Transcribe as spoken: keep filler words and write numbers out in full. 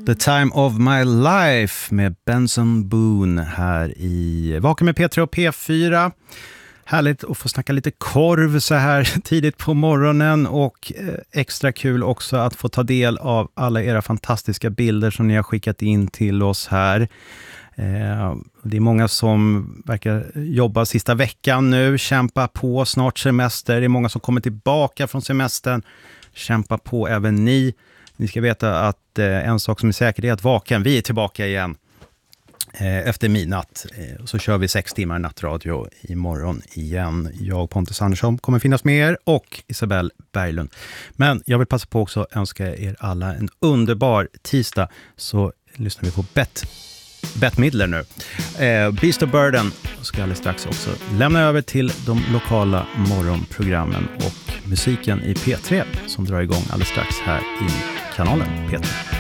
The Time of My Life med Benson Boone här i Vaken med P tre och P fyra. Härligt att få snacka lite korv så här tidigt på morgonen, och extra kul också att få ta del av alla era fantastiska bilder som ni har skickat in till oss här. Det är många som verkar jobba sista veckan nu, kämpa på, snart semester. Det är många som kommer tillbaka från semestern. Kämpa på även ni. Ni ska veta att eh, en sak som är säker är att Vaken, vi är tillbaka igen eh, efter midnatt. Eh, så kör vi sex timmar nattradio imorgon igen. Jag, Pontus Andersson, kommer finnas med er, och Isabelle Berglund. Men jag vill passa på också att önska er alla en underbar tisdag, så lyssnar vi på Bett. Bett Midler nu. Eh, Beast of Burden ska alldeles strax också lämna över till de lokala morgonprogrammen och musiken i P tre som drar igång alldeles strax här i kanalen P tre.